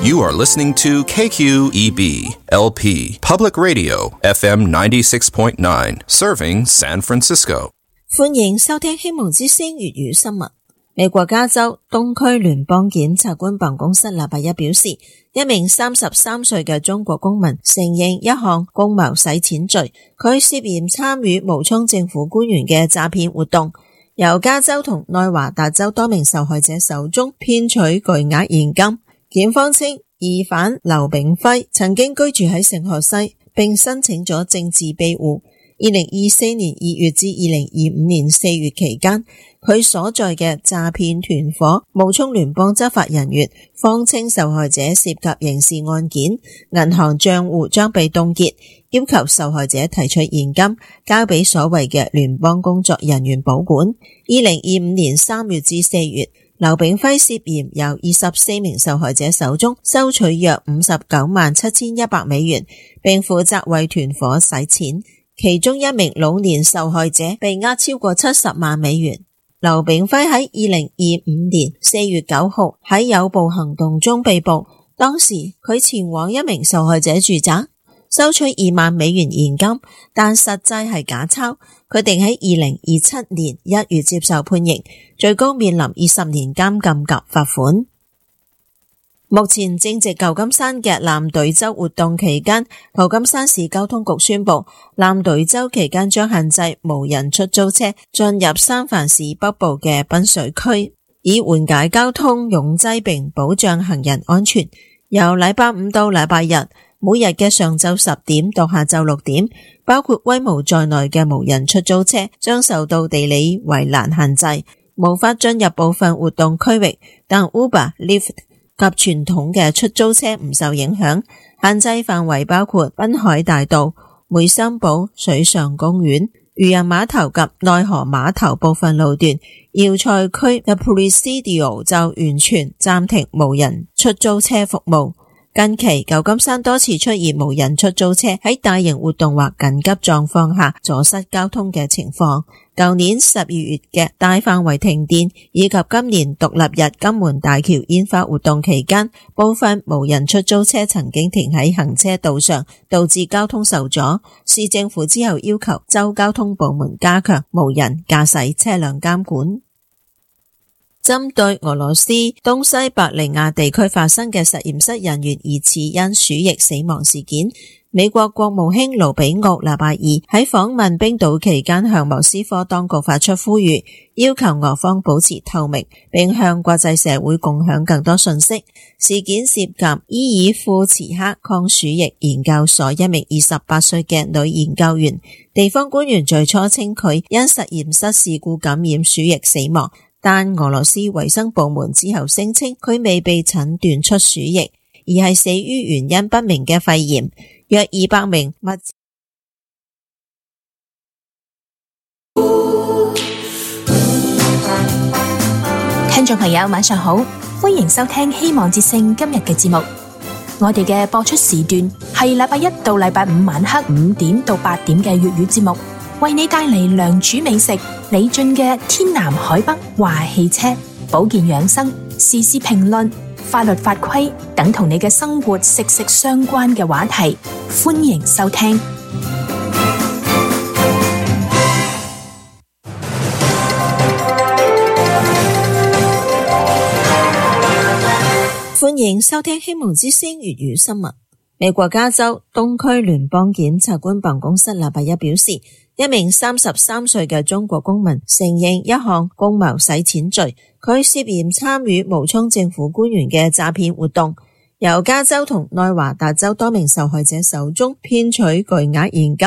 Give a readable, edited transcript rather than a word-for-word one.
You are listening to KQEB LP Public Radio FM 96.9, serving San Francisco. 歡迎收聽希望之聲粵語新聞。美國加州東區聯邦檢察官辦公室禮拜一表示，一名33歲嘅中國公民承認一項共謀洗錢罪，佢涉嫌參與冒充政府官員嘅詐騙活動，由加州同內華達州多名受害者手中騙取巨額現金。檢方稱，疑犯劉炳輝曾經居住喺聖荷西，並申請咗政治庇護。2024年2月至2025年4月期間，佢所在嘅詐騙團伙冒充聯邦執法人員，謊稱受害者涉及刑事案件，銀行賬戶將被凍結，要求受害者提取現金交俾所謂嘅聯邦工作人員保管。2025年3月至4月，劉炳輝涉嫌由24名受害者手中收取約597100美元，並負責為團伙洗錢。其中一名老年受害者被呃超過70萬美元。劉炳輝喺2025年4月9號喺誘捕行動中被捕，當時佢前往一名受害者住宅，收取2萬美元現金，但實際係假鈔。佢定喺2027年1月接受判刑，最高面臨20年監禁及罰款。目前正值舊金山嘅藍隊周活動期間，舊金山市交通局宣布，藍隊周期間將限制無人出租車進入三藩市北部嘅濱水區，以緩解交通擁擠並保障行人安全。由禮拜五到禮拜日，每日嘅上晝10點到下晝6點，包括威武在內嘅無人出租車將受到地理圍欄限制，無法進入部分活動區域，但 Uber、Lyft及傳統嘅出租車唔受影響。限制範圍包括濱海大道、梅森堡水上公園、漁人碼頭及內河碼頭部分路段。要塞區嘅 Presidio 就完全暫停無人出租車服務。近期舊金山多次出現無人出租車喺大型活動或緊急狀況下阻塞交通嘅情況。舊年12月嘅大範圍停電，以及今年獨立日金門大橋煙花活動期間，部分無人出租車曾經停喺行車道上，導致交通受阻。市政府之後要求州交通部門加強無人駕駛車輛監管。針對俄羅斯東西伯利亞地區發生嘅實驗室人員疑似因鼠疫死亡事件，美國國務卿盧比奧禮拜二喺訪問冰島期間向莫斯科當局發出呼籲，要求俄方保持透明，並向國際社會共享更多信息。事件涉及伊爾庫茨克抗鼠疫研究所一名28歲嘅女研究員，地方官員最初稱佢因實驗室事故感染鼠疫死亡，但俄羅斯衛生部門之後聲稱佢未被診斷出鼠疫，而係死於原因不明嘅肺炎。約200名聽眾朋友晚上好，歡迎收聽希望之聲今日嘅節目。我哋嘅播出時段係禮拜一到禮拜五晚黑5點到8點嘅粵語節目，為你帶嚟良煮美食、李俊嘅天南海北話汽車、保健養生、時事評論、法律法規等同你嘅生活息息相關嘅話題，歡迎收聽。 歡迎收聽希望之聲粵語新聞。美國加州東區聯邦檢察官辦公室禮拜一表示，一名33歲嘅中國公民承認一項共謀洗錢罪，佢涉嫌參與冒充政府官員嘅詐騙活動，由加州同內華達州多名受害者手中騙取巨額現金。